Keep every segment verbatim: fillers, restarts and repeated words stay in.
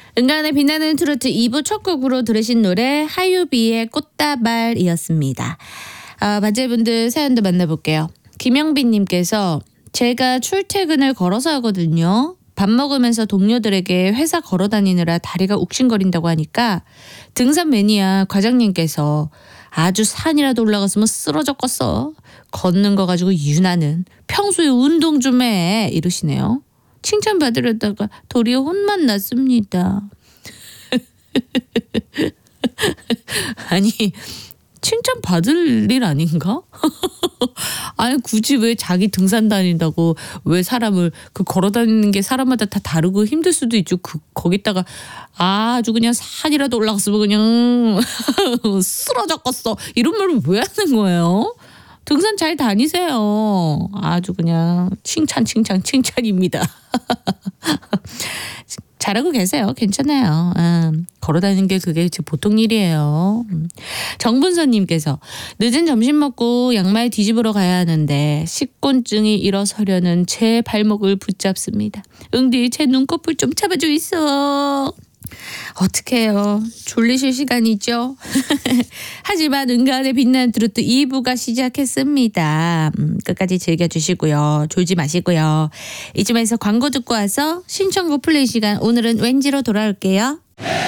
은간의 빛나는 트로트 이 부 첫 곡으로 들으신 노래 하유비의 꽃다발이었습니다. 아, 반제분들 사연도 만나볼게요. 김영빈님께서 제가 출퇴근을 걸어서 하거든요. 밥 먹으면서 동료들에게 회사 걸어 다니느라 다리가 욱신거린다고 하니까 등산 매니아 과장님께서 아주 산이라도 올라갔으면 쓰러졌겠어. 걷는 거 가지고 유나는 평소에 운동 좀 해 이러시네요. 칭찬받으려다가 도리어 혼만 났습니다. 아니 칭찬받을 일 아닌가? 아니 굳이 왜 자기 등산 다닌다고 왜 사람을 그 걸어 다니는 게 사람마다 다 다르고 힘들 수도 있죠. 그 거기다가 아주 그냥 산이라도 올라갔으면 그냥 쓰러졌겠어 이런 말을 왜 하는 거예요? 등산 잘 다니세요. 아주 그냥 칭찬 칭찬 칭찬입니다. 잘하고 계세요. 괜찮아요. 음, 걸어다니는 게 그게 보통 일이에요. 음. 정분서님께서 늦은 점심 먹고 양말 뒤집으러 가야 하는데 식곤증이 일어서려는 제 발목을 붙잡습니다. 응디 제 눈꺼풀 좀 잡아줘 있어. 어떡해요. 졸리실 시간이죠. 하지만 은간의 빛나는 트로트 이 부가 시작했습니다. 음, 끝까지 즐겨주시고요. 졸지 마시고요. 이쯤에서 광고 듣고 와서 신청곡 플레이 시간 오늘은 왠지로 돌아올게요.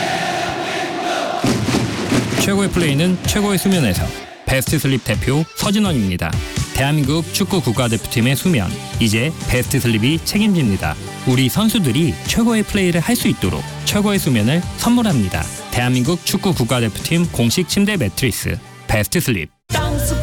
최고의 플레이는 최고의 수면에서 베스트 슬립 대표 서진원입니다. 대한민국 축구 국가대표팀의 수면 이제 베스트 슬립이 책임집니다. 우리 선수들이 최고의 플레이를 할 수 있도록 최고의 수면을 선물합니다. 대한민국 축구 국가대표팀 공식 침대 매트리스 베스트 슬립.